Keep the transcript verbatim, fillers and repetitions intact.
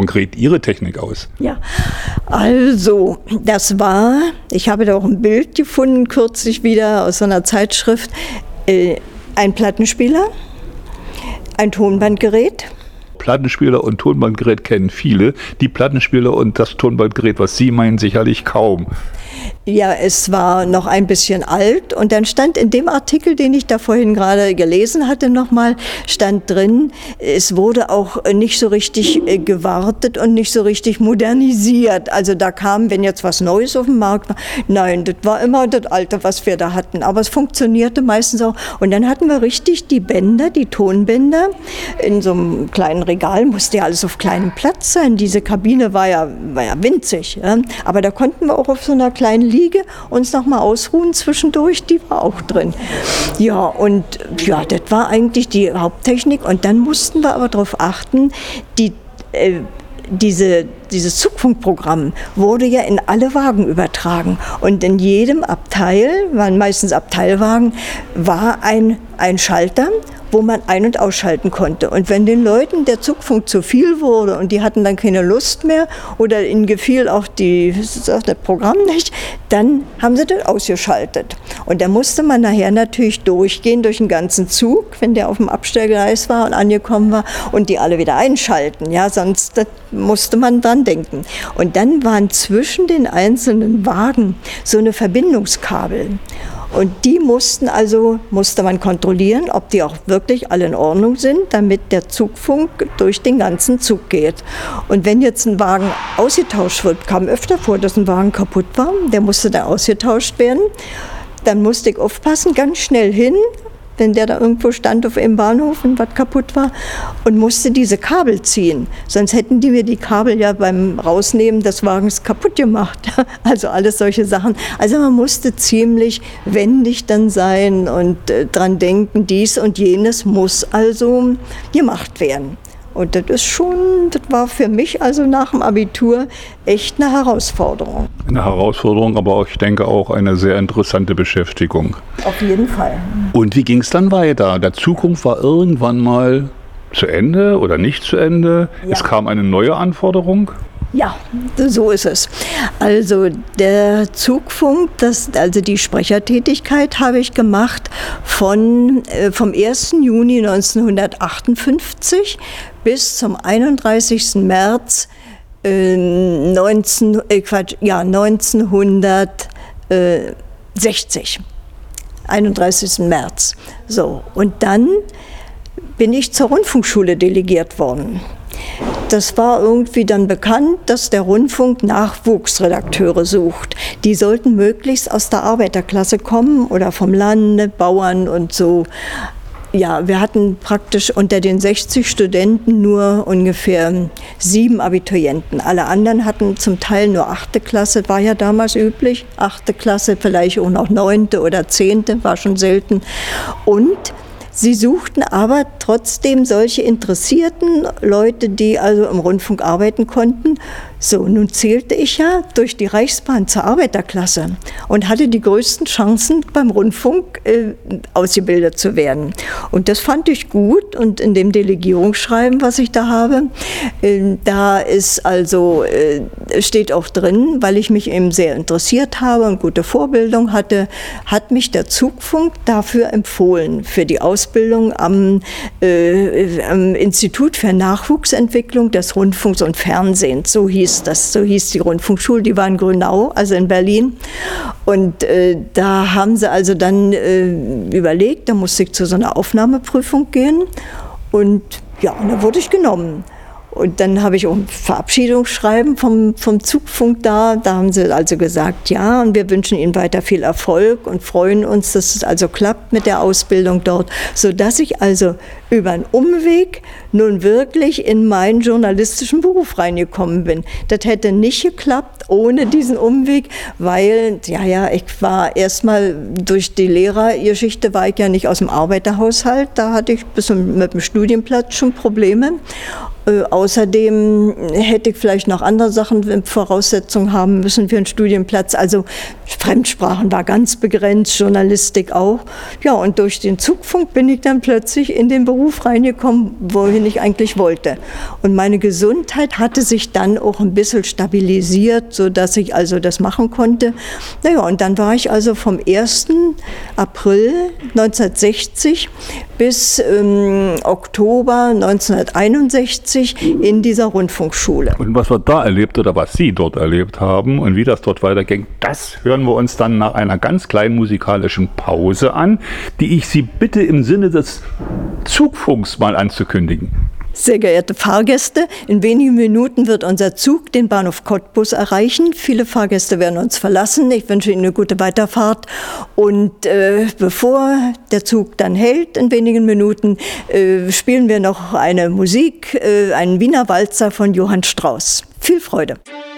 konkret Ihre Technik aus? Ja, also das war, ich habe da auch ein Bild gefunden, kürzlich wieder aus so einer Zeitschrift, äh, ein Plattenspieler, ein Tonbandgerät. Plattenspieler und Tonbandgerät kennen viele. Die Plattenspieler und das Tonbandgerät, was Sie meinen, sicherlich kaum. Ja, es war noch ein bisschen alt und dann stand in dem Artikel, den ich da vorhin gerade gelesen hatte, nochmal, stand drin, es wurde auch nicht so richtig gewartet und nicht so richtig modernisiert. Also da kam, wenn jetzt was Neues auf dem Markt war, nein, das war immer das Alte, was wir da hatten. Aber es funktionierte meistens auch. Und dann hatten wir richtig die Bänder, die Tonbänder, in so einem kleinen Regal, musste ja alles auf kleinem Platz sein. Diese Kabine war ja, war ja winzig, ja. Aber da konnten wir auch auf so einer kleinen Liege uns noch mal ausruhen zwischendurch, die war auch drin. Ja, und ja, das war eigentlich die Haupttechnik. Und dann mussten wir aber darauf achten, die, äh, diese, dieses Zugfunkprogramm wurde ja in alle Wagen übertragen. Und in jedem Abteil, waren meistens Abteilwagen, war ein, ein Schalter, wo man ein- und ausschalten konnte. Und wenn den Leuten der Zugfunk zu viel wurde und die hatten dann keine Lust mehr oder ihnen gefiel auch die, das Programm nicht, dann haben sie das ausgeschaltet. Und da musste man nachher natürlich durchgehen durch den ganzen Zug, wenn der auf dem Abstellgleis war und angekommen war, und die alle wieder einschalten. Ja, sonst das musste man dran denken. Und dann waren zwischen den einzelnen Wagen so eine Verbindungskabel. Und die mussten also, musste man kontrollieren, ob die auch wirklich alle in Ordnung sind, damit der Zugfunk durch den ganzen Zug geht. Und wenn jetzt ein Wagen ausgetauscht wird, kam öfter vor, dass ein Wagen kaputt war, der musste dann ausgetauscht werden. Dann musste ich aufpassen, ganz schnell hin, wenn der da irgendwo stand auf dem Bahnhof und was kaputt war, und musste diese Kabel ziehen. Sonst hätten die mir die Kabel ja beim Rausnehmen des Wagens kaputt gemacht. Also alles solche Sachen. Also man musste ziemlich wendig dann sein und äh, dran denken, dies und jenes muss also gemacht werden. Und das ist schon, das war für mich also nach dem Abitur echt eine Herausforderung. Eine Herausforderung, aber auch, ich denke auch eine sehr interessante Beschäftigung. Auf jeden Fall. Und wie ging es dann weiter? Der Zukunft war irgendwann mal zu Ende oder nicht zu Ende. Ja. Es kam eine neue Anforderung. Ja, so ist es. Also der Zugfunk, das, also die Sprechertätigkeit habe ich gemacht von, äh, vom ersten Juni neunzehnhundertachtundfünfzig bis zum einunddreißigsten März äh, neunzehn, äh, Quatsch, ja, neunzehnhundertsechzig. einunddreißigsten März. So, und dann bin ich zur Rundfunkschule delegiert worden. Das war irgendwie dann bekannt, dass der Rundfunk Nachwuchsredakteure sucht. Die sollten möglichst aus der Arbeiterklasse kommen oder vom Lande, Bauern und so. Ja, wir hatten praktisch unter den sechzig Studenten nur ungefähr sieben Abiturienten. Alle anderen hatten zum Teil nur achte Klasse, war ja damals üblich. Achte Klasse, vielleicht auch noch neunte oder zehnte, war schon selten. Und sie suchten aber trotzdem solche interessierten Leute, die also im Rundfunk arbeiten konnten. So, nun zählte ich ja durch die Reichsbahn zur Arbeiterklasse und hatte die größten Chancen beim Rundfunk äh, ausgebildet zu werden. Und das fand ich gut, und in dem Delegierungsschreiben, was ich da habe, äh, da ist also, äh, steht auch drin, weil ich mich eben sehr interessiert habe und gute Vorbildung hatte, hat mich der Zugfunk dafür empfohlen, für die Ausbildung am, äh, am Institut für Nachwuchsentwicklung des Rundfunks und Fernsehens, so hieß das, so hieß die Rundfunkschule, die war in Grünau, also in Berlin. Und äh, da haben sie also dann äh, überlegt, da musste ich zu so einer Aufnahmeprüfung gehen, und ja, und da wurde ich genommen. Und dann habe ich auch ein Verabschiedungsschreiben vom, vom Zugfunk da. Da haben sie also gesagt, ja, und wir wünschen Ihnen weiter viel Erfolg und freuen uns, dass es also klappt mit der Ausbildung dort, sodass ich also über einen Umweg nun wirklich in meinen journalistischen Beruf reingekommen bin. Das hätte nicht geklappt ohne diesen Umweg, weil, ja, ja, ich war erstmal durch die Lehrergeschichte, war ich ja nicht aus dem Arbeiterhaushalt, da hatte ich bis mit dem Studienplatz schon Probleme. Äh, außerdem hätte ich vielleicht noch andere Sachen, Voraussetzungen haben müssen für einen Studienplatz. Also Fremdsprachen war ganz begrenzt, Journalistik auch. Ja, und durch den Zugfunk bin ich dann plötzlich in den Beruf reingekommen, wohin ich eigentlich wollte. Und meine Gesundheit hatte sich dann auch ein bisschen stabilisiert, sodass ich also das machen konnte. Naja, und dann war ich also vom ersten April neunzehnhundertsechzig bis ähm, Oktober neunzehnhunderteinundsechzig in dieser Rundfunkschule. Und was wir da erlebt oder was Sie dort erlebt haben und wie das dort weiterging, das hören wir uns dann nach einer ganz kleinen musikalischen Pause an, die ich Sie bitte im Sinne des Zugfunks mal anzukündigen. Sehr geehrte Fahrgäste, in wenigen Minuten wird unser Zug den Bahnhof Cottbus erreichen. Viele Fahrgäste werden uns verlassen. Ich wünsche Ihnen eine gute Weiterfahrt. Und äh, bevor der Zug dann hält, in wenigen Minuten, äh, spielen wir noch eine Musik, äh, einen Wiener Walzer von Johann Strauss. Viel Freude!